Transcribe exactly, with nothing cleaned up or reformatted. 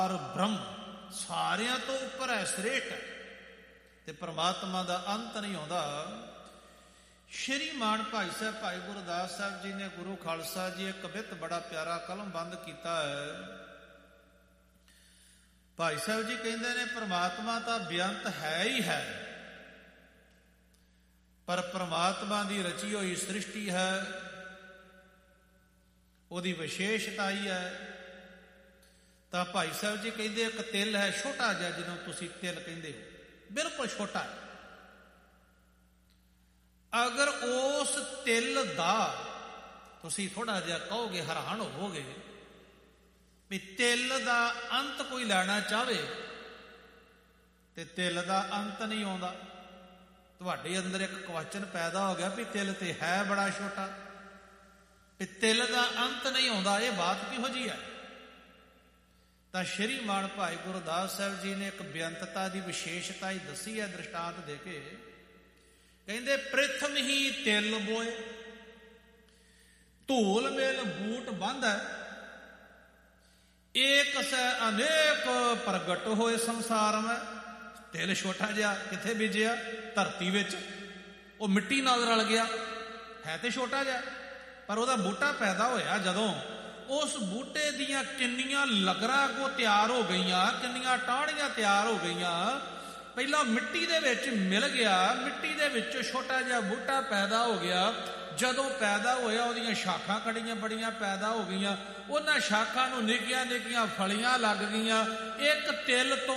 ਪਰ ਬ੍ਰਹਮ ਸਾਰਿਆਂ ਤੋਂ ਉੱਪਰ ਹੈ, ਸ੍ਰੇਸ਼ਟ ਹੈ, ਤੇ ਪਰਮਾਤਮਾ ਦਾ ਅੰਤ ਨਹੀਂ ਆਉਂਦਾ। ਸ਼੍ਰੀਮਾਨ ਭਾਈ ਸਾਹਿਬ ਭਾਈ ਗੁਰਦਾਸ ਸਾਹਿਬ ਜੀ ਨੇ ਗੁਰੂ ਖਾਲਸਾ ਜੀ ਇੱਕ ਕਵਿਤ ਬੜਾ ਪਿਆਰਾ ਕਲਮਬੰਦ ਕੀਤਾ ਹੈ। ਭਾਈ ਸਾਹਿਬ ਜੀ ਕਹਿੰਦੇ ਨੇ ਪਰਮਾਤਮਾ ਤਾਂ ਬੇਅੰਤ ਹੈ ਹੀ ਹੈ, ਪਰ ਪਰਮਾਤਮਾ ਦੀ ਰਚੀ ਹੋਈ ਸ੍ਰਿਸ਼ਟੀ ਹੈ, ਉਹਦੀ ਵਿਸ਼ੇਸ਼ਤਾ ਹੀ ਹੈ। ਤਾਂ ਭਾਈ ਸਾਹਿਬ ਜੀ ਕਹਿੰਦੇ ਇੱਕ ਤਿਲ ਹੈ ਛੋਟਾ ਜਿਹਾ, ਜਿਹਨੂੰ ਤੁਸੀਂ ਤਿਲ ਕਹਿੰਦੇ ਹੋ, ਬਿਲਕੁਲ ਛੋਟਾ ਹੈ। ਅਗਰ ਉਸ ਤਿਲ ਦਾ ਤੁਸੀਂ ਥੋੜਾ ਜਿਹਾ ਕਹੋਗੇ, ਹੈਰਾਨ ਹੋਵੋਗੇ ਵੀ ਤਿਲ ਦਾ ਅੰਤ ਕੋਈ ਲੈਣਾ ਚਾਹਵੇ ਤੇ ਤਿਲ ਦਾ ਅੰਤ ਨਹੀਂ ਆਉਂਦਾ। ਤੁਹਾਡੇ ਅੰਦਰ ਇੱਕ ਕੁਐਸਚਨ ਪੈਦਾ ਹੋ ਗਿਆ ਵੀ ਤਿਲ ਤੇ ਹੈ ਬੜਾ ਛੋਟਾ, ਵੀ ਤਿਲ ਦਾ ਅੰਤ ਨਹੀਂ ਆਉਂਦਾ, ਇਹ ਬਾਤ ਕਿਹੋ ਜਿਹੀ ਹੈ? ਤਾਂ ਸ਼੍ਰੀਮਾਨ ਭਾਈ ਗੁਰਦਾਸ ਸਾਹਿਬ ਜੀ ਨੇ ਇੱਕ ਬੇਅੰਤਤਾ ਦੀ ਵਿਸ਼ੇਸ਼ਤਾ ਹੀ ਦੱਸੀ ਹੈ ਦ੍ਰਿਸ਼ਟਾਂਤ ਦੇ ਕੇ। ਕਹਿੰਦੇ ਪ੍ਰਿਥਮ ਹੀ ਤਿਲ ਬੋਏ, ਧੂਲ ਮੇਲ ਬੂਟ ਬੰਧੈ, ਏਕ ਸੈ ਅਨੇਕ ਪ੍ਰਗਟ ਹੋਏ ਸੰਸਾਰ ਮੈਂ। ਤਿਲ ਛੋਟਾ ਜਿਹਾ ਕਿੱਥੇ ਬੀਜਿਆ? ਧਰਤੀ ਵਿੱਚ, ਉਹ ਮਿੱਟੀ ਨਾਲ ਰਲ ਗਿਆ, ਹੈ ਤੇ ਛੋਟਾ ਜਿਹਾ, ਪਰ ਉਹਦਾ ਬੂਟਾ ਪੈਦਾ ਹੋਇਆ ਜਦੋਂ, ਉਸ ਬੂਟੇ ਦੀਆਂ ਕਿੰਨੀਆਂ ਲਗਰਾਂ ਅੱਗੋਂ ਤਿਆਰ ਹੋ ਗਈਆਂ, ਕਿੰਨੀਆਂ ਟਾਹਣੀਆਂ ਤਿਆਰ ਹੋ ਗਈਆਂ। ਪਹਿਲਾਂ ਮਿੱਟੀ ਦੇ ਵਿੱਚ ਮਿਲ ਗਿਆ, ਮਿੱਟੀ ਦੇ ਵਿੱਚ ਛੋਟਾ ਜਿਹਾ ਬੂਟਾ ਪੈਦਾ ਹੋ ਗਿਆ। ਜਦੋਂ ਪੈਦਾ ਹੋਇਆ ਉਹਦੀਆਂ ਸ਼ਾਖਾਂ ਕੜੀਆਂ ਬੜੀਆਂ ਪੈਦਾ ਹੋ ਗਈਆਂ, ਉਹਨਾਂ ਸ਼ਾਖਾਂ ਨੂੰ ਨਿੱਕੀਆਂ ਨਿੱਕੀਆਂ ਫਲੀਆਂ ਲੱਗ ਗਈਆਂ। ਇੱਕ ਤਿਲ ਤੋਂ